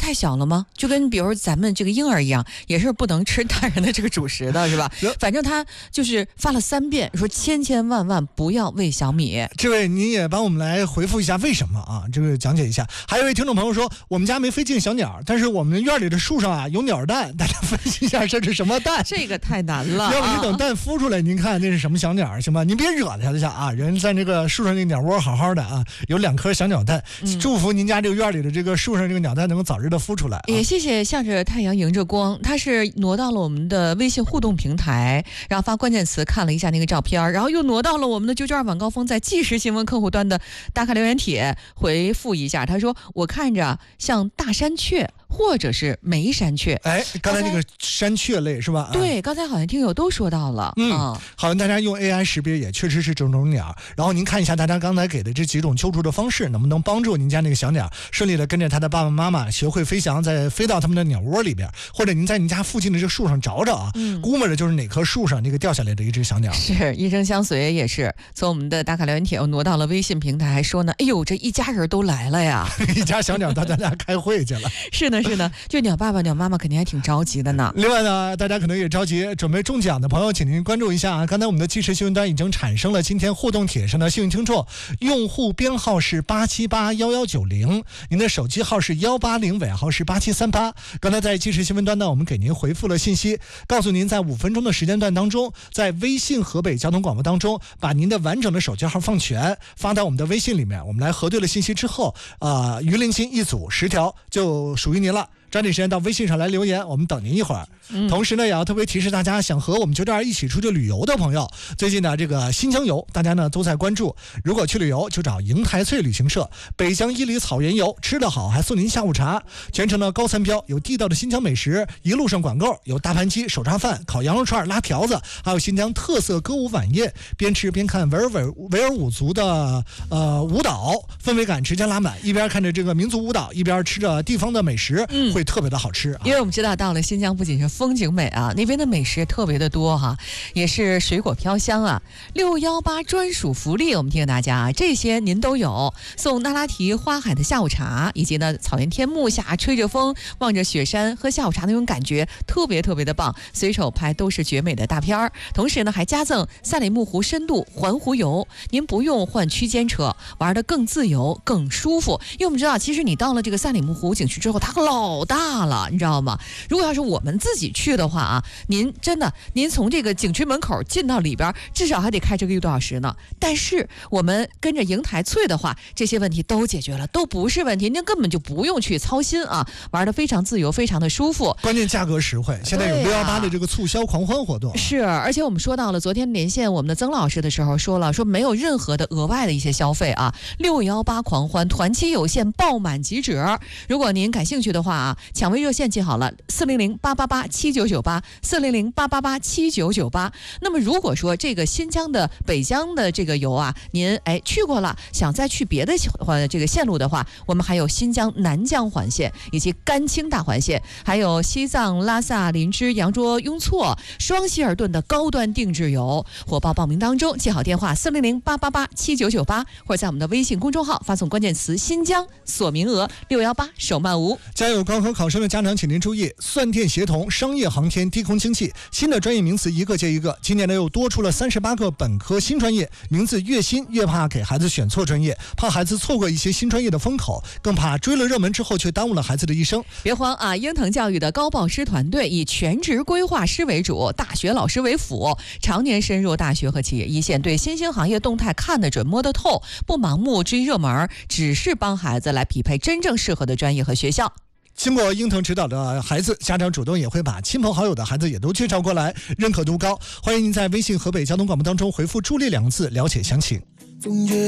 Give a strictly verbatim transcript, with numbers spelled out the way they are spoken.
太小了吗？就跟比如咱们这个婴儿一样，也是不能吃大人的这个主食的，是吧？反正他就是发了三遍，说千千万万不要喂小米。 这位您也帮我们来回复一下为什么啊？这个讲解一下。还有一位听众朋友说，我们家没飞进小鸟，但是我们院里的树上啊有鸟蛋，大家分析一下这是什么蛋？ 这个太难了。 要不你等蛋孵出来，您看那是什么小鸟，行吧？您别惹他一下啊！人在这个树上那鸟窝好好的啊，有两颗小鸟蛋，嗯、祝福您家这个院里的这个树上这个鸟蛋能够早日的孵出来、啊。 也谢谢向着太阳迎着光，他是挪到了我们的微信互动平台，然后发关键词看了一下那个照片，然后又挪到了我们的九九二晚高峰在即时新闻客户端的打卡留言帖回复一下，他说我看着像大山雀或者是梅山雀。 哎，刚才那个山雀类是吧？ 对，刚才好像听友都说到了。 嗯，嗯好像大家用 A I 识别也确实是这种鸟。然后您看一下大家刚才给的这几种救助的方式，能不能帮助您家那个小鸟顺利的跟着他的爸爸妈妈学会飞翔，再飞到他们的鸟窝里边，或者您在您家附近的这个树上找找啊，嗯、估摸着就是哪棵树上那个掉下来的一只小鸟。 是，一生相随也是从我们的打卡留言帖挪到了微信平台，还说呢，哎呦，这一家人都来了呀， 一家小鸟到咱家开会去了。 是呢是呢，就鸟爸爸鸟妈妈肯定还挺着急的呢。 另外呢，大家可能也着急，准备中奖的朋友，请您关注一下啊！刚才我们的即时新闻端已经产生了今天互动帖上的幸运听众，用户编号是八七八一一九零，您的手机号是一八零，尾号是八七三八。刚才在即时新闻端呢，我们给您回复了信息，告诉您在五分钟的时间段当中，在微信河北交通广播当中，把您的完整的手机号放全，发到我们的微信里面，我们来核对了信息之后，啊、呃，鱼鳞心一组十条就属于您了。抓紧时间到微信上来留言，我们等您一会儿。嗯、同时呢，也要特别提示大家，想和我们九九二一起出去旅游的朋友，最近呢这个新疆游，大家呢都在关注。如果去旅游，就找邢台翠旅行社，北疆伊犁草原游，吃得好还送您下午茶，全程呢高餐标，有地道的新疆美食，一路上管够，有大盘鸡、手抓饭、烤羊肉串、拉条子，还有新疆特色歌舞晚宴，边吃边看维尔维维尔舞族的呃舞蹈，氛围感直接拉满。一边看着这个民族舞蹈，一边吃着地方的美食，嗯。会特别的好吃、啊， 因为我们知道到了新疆不仅是风景美啊，那边的美食特别的多哈、啊，也是水果飘香啊。六幺八专属福利，我们提醒大家啊，这些您都有，送那拉提花海的下午茶，以及呢草原天幕下吹着风，望着雪山喝下午茶那种感觉，特别特别的棒，随手拍都是绝美的大片儿。同时呢还加赠赛里木湖深度环湖游，您不用换区间车，玩得更自由更舒服。因为我们知道，其实你到了这个赛里木湖景区之后，它老大了，你知道吗？如果要是我们自己去的话啊，您真的您从这个景区门口进到里边，至少还得开这个一个多小时呢。但是我们跟着邢台翠的话，这些问题都解决了，都不是问题，您根本就不用去操心啊，玩得非常自由，非常的舒服， 关键价格实惠。现在有六幺八的这个促销狂欢活动、啊， 是，而且我们说到了昨天连线我们的曾老师的时候说了，说没有任何的额外的一些消费啊，六幺八狂欢团期有限，爆满即止。如果您感兴趣的话啊，抢位热线记好了，四零零八八八七九九八，四零零八八八七九九八。那么如果说这个新疆的北疆的这个游啊，您哎去过了，想再去别的呃这个线路的话，我们还有新疆南疆环线以及甘青大环线，还有西藏拉萨林芝羊卓雍措双希尔顿的高端定制游。火爆报名当中，记好电话四零零八八八七九九八，或者在我们的微信公众号发送关键词新疆，锁名额，六幺八手慢无。 加油高考考生的家长请您注意，算电协同、商业航天、低空经济新的专业名词一个接一个，今年呢又多出了三十八个本科新专业，名字越新越怕给孩子选错专业，怕孩子错过一些新专业的风口，更怕追了热门之后却耽误了孩子的一生。 别慌啊，鹰腾教育的高报师团队以全职规划师为主，大学老师为辅，常年深入大学和企业一线，对新兴行业动态看得准摸得透，不盲目追热门，只是帮孩子来匹配真正适合的专业和学校。 经过鹰腾指导的孩子，家长主动也会把亲朋好友的孩子也都介绍过来，认可度高。欢迎您在微信河北交通广播当中回复助力两个字了解详情。